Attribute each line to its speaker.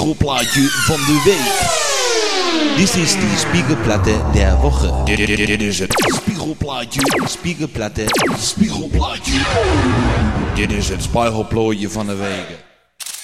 Speaker 1: Spiegelplaatje van de week. Dit is die Spiegelplatte der Woche. Dit is het Spiegelplaatje. Spiegelplatte. Spiegelplaatje. Dit is het Spiegelplooitje van de week.